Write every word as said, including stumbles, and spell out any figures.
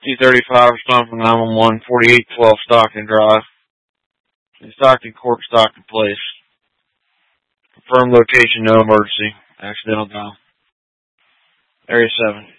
E thirty-five, respond from nine one one, forty-eight twelve Stockton Drive. In Stockton Court, Stockton Place. Confirmed location, no emergency. Accidental dial. Area seven.